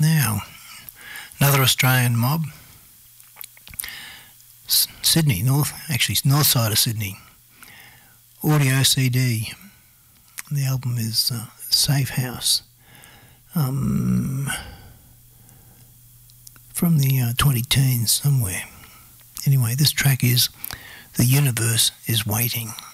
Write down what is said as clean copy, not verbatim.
now. Another Australian mob. Sydney, north side of Sydney. Audio CD. The album is Safe House. From the 20 teens somewhere. Anyway, this track is The Universe is Waiting.